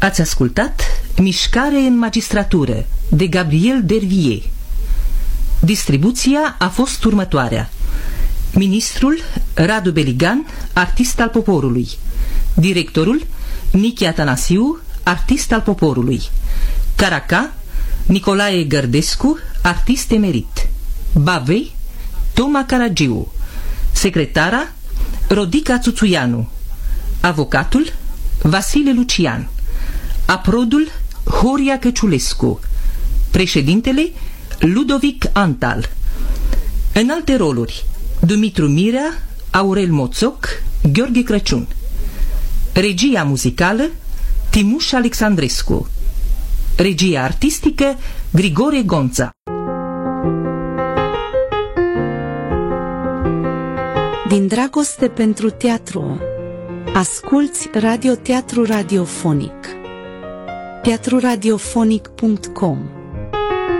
Ați ascultat Mișcare în magistratură de Gabriel Dervier. Distribuția a fost următoarea: ministrul Radu Beligan, artist al poporului; directorul Nichi Atanasiu, artist al poporului; Caraca Nicolae Gărdescu, artist emerit; Bavei Toma Caragiu; secretara Rodica Țuțuianu; avocatul Vasile Lucian; aprodul Horia Căciulescu; președintele Ludovic Antal. În alte roluri: Dumitru Mirea, Aurel Moțoc, Gheorghe Crăciun. Regia muzicală Timuș Alexandrescu. Regia artistică Grigore Gonța. Din dragoste pentru teatru, asculți radioteatru radiofonic. teatruradiofonic.com